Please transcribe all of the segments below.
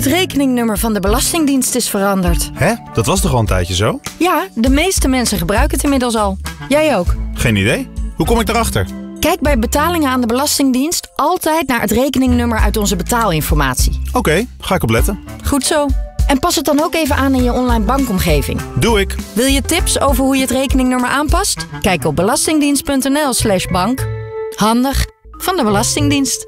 Het rekeningnummer van de Belastingdienst is veranderd. Hè? Dat was toch al een tijdje zo? Ja, de meeste mensen gebruiken het inmiddels al. Jij ook. Geen idee. Hoe kom ik daarachter? Kijk bij betalingen aan de Belastingdienst altijd naar het rekeningnummer uit onze betaalinformatie. Oké, ga ik opletten. Goed zo. En pas het dan ook even aan in je online bankomgeving. Doe ik. Wil je tips over hoe je het rekeningnummer aanpast? Kijk op belastingdienst.nl/bank. Handig van de Belastingdienst.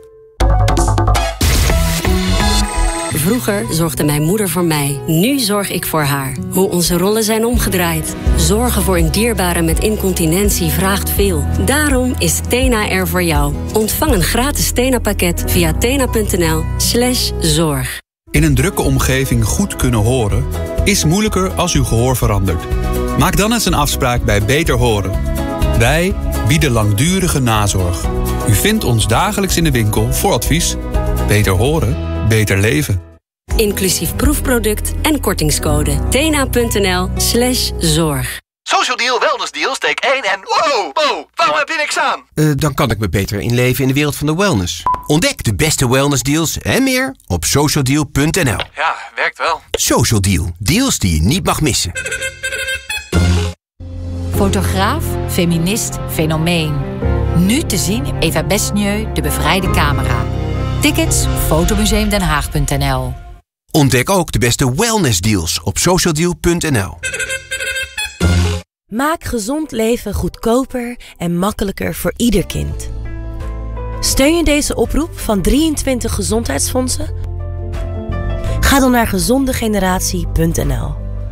Vroeger zorgde mijn moeder voor mij. Nu zorg ik voor haar. Hoe onze rollen zijn omgedraaid. Zorgen voor een dierbare met incontinentie vraagt veel. Daarom is Tena er voor jou. Ontvang een gratis Tena-pakket via tena.nl/zorg. In een drukke omgeving goed kunnen horen is moeilijker als uw gehoor verandert. Maak dan eens een afspraak bij Beter Horen. Wij bieden langdurige nazorg. U vindt ons dagelijks in de winkel voor advies. Beter horen, beter leven. Inclusief proefproduct en kortingscode. tena.nl/zorg. Social Deal, Wellness Deal, steek 1 en... Wow, waarom heb je niks aan? Dan kan ik me beter inleven in de wereld van de wellness. Ontdek de beste wellnessdeals en meer op socialdeal.nl. Ja, werkt wel. Social Deal. Deals die je niet mag missen. Fotograaf, feminist, fenomeen. Nu te zien in Eva Besnieu, De Bevrijde Camera. Tickets, fotomuseumdenhaag.nl. Ontdek ook de beste wellnessdeals op socialdeal.nl. Maak gezond leven goedkoper en makkelijker voor ieder kind. Steun je deze oproep van 23 gezondheidsfondsen? Ga dan naar gezondegeneratie.nl.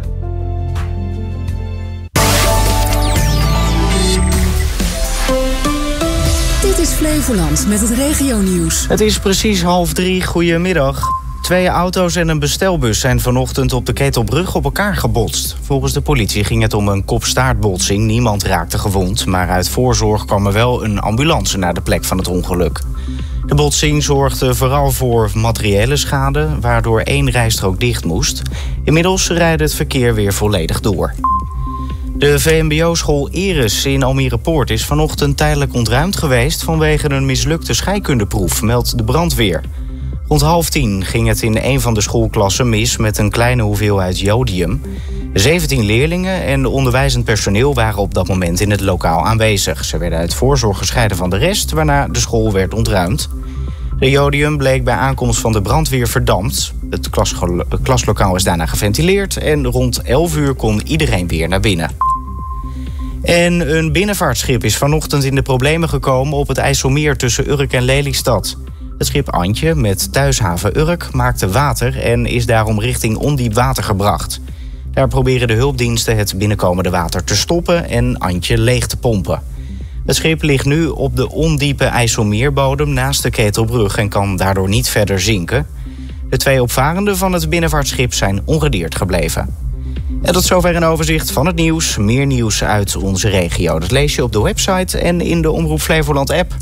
Dit is Flevoland met het regionieuws. Het is precies 2:30. Goedemiddag. 2 auto's en een bestelbus zijn vanochtend op de Ketelbrug op elkaar gebotst. Volgens de politie ging het om een kop-staartbotsing. Niemand raakte gewond, maar uit voorzorg kwam er wel een ambulance naar de plek van het ongeluk. De botsing zorgde vooral voor materiële schade, waardoor 1 rijstrook dicht moest. Inmiddels rijdt het verkeer weer volledig door. De VMBO-school Eres in Almere Poort is vanochtend tijdelijk ontruimd geweest vanwege een mislukte scheikundeproef, meldt de brandweer. Rond 9:30 ging het in een van de schoolklassen mis met een kleine hoeveelheid jodium. 17 leerlingen en onderwijzend personeel waren op dat moment in het lokaal aanwezig. Ze werden uit voorzorg gescheiden van de rest, waarna de school werd ontruimd. De jodium bleek bij aankomst van de brandweer verdampt. Het klaslokaal is daarna geventileerd en rond 11:00 kon iedereen weer naar binnen. En een binnenvaartschip is vanochtend in de problemen gekomen op het IJsselmeer tussen Urk en Lelystad. Het schip Antje met thuishaven Urk maakte water en is daarom richting ondiep water gebracht. Daar proberen de hulpdiensten het binnenkomende water te stoppen en Antje leeg te pompen. Het schip ligt nu op de ondiepe IJsselmeerbodem naast de Ketelbrug en kan daardoor niet verder zinken. De 2 opvarenden van het binnenvaartschip zijn ongedeerd gebleven. En tot zover een overzicht van het nieuws. Meer nieuws uit onze regio. Dat lees je op de website en in de Omroep Flevoland app.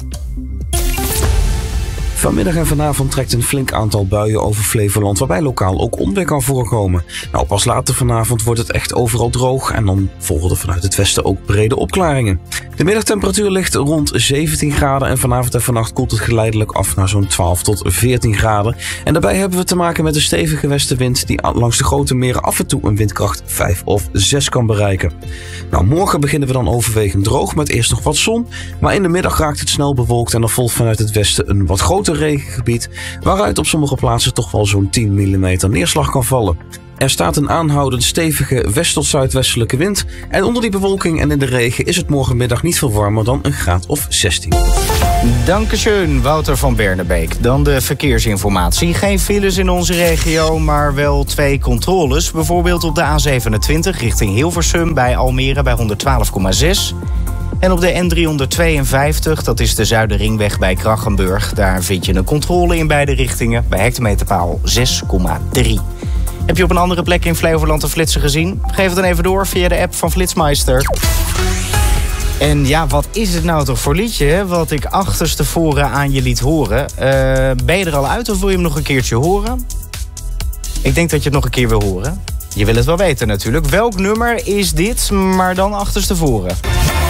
Vanmiddag en vanavond trekt een flink aantal buien over Flevoland, waarbij lokaal ook onweer kan voorkomen. Nou, pas later vanavond wordt het echt overal droog en dan volgen er vanuit het westen ook brede opklaringen. De middagtemperatuur ligt rond 17 graden en vanavond en vannacht koelt het geleidelijk af naar zo'n 12 tot 14 graden. En daarbij hebben we te maken met een stevige westenwind die langs de grote meren af en toe een windkracht 5 of 6 kan bereiken. Nou, morgen beginnen we dan overwegend droog met eerst nog wat zon, maar in de middag raakt het snel bewolkt en er volgt vanuit het westen een wat groter regengebied, waaruit op sommige plaatsen toch wel zo'n 10 mm neerslag kan vallen. Er staat een aanhoudend stevige west- tot zuidwestelijke wind en onder die bewolking en in de regen is het morgenmiddag niet veel warmer dan een graad of 16. Dankeschön, Wouter van Bernebeek. Dan de verkeersinformatie. Geen files in onze regio, maar wel 2 controles. Bijvoorbeeld op de A27 richting Hilversum bij Almere bij 112,6. En op de N352, dat is de Zuiderringweg bij Krachenburg. Daar vind je een controle in beide richtingen bij hectometerpaal 6,3. Heb je op een andere plek in Flevoland een flitser gezien? Geef het dan even door via de app van Flitsmeister. En ja, wat is het nou toch voor liedje, hè, wat ik achterstevoren aan je liet horen? Ben je er al uit of wil je hem nog een keertje horen? Ik denk dat je het nog een keer wil horen. Je wil het wel weten natuurlijk. Welk nummer is dit, maar dan achterstevoren?